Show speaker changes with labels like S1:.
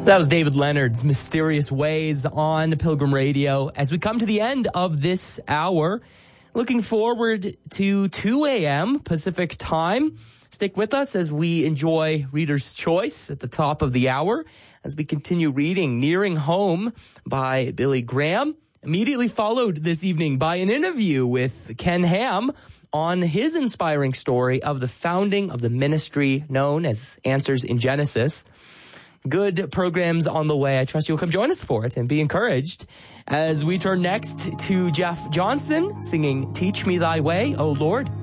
S1: That was David Leonard's Mysterious Ways on Pilgrim Radio. As we come to the end of this hour, looking forward to 2 a.m. Pacific time. Stick with us as we enjoy Reader's Choice at the top of the hour as we continue reading Nearing Home by Billy Graham. Immediately followed this evening by an interview with Ken Ham on his inspiring story of the founding of the ministry known as Answers in Genesis. Good programs on the way. I trust you'll come join us for it and be encouraged as we turn next to Jeff Johnson singing Teach Me Thy Way, O Lord.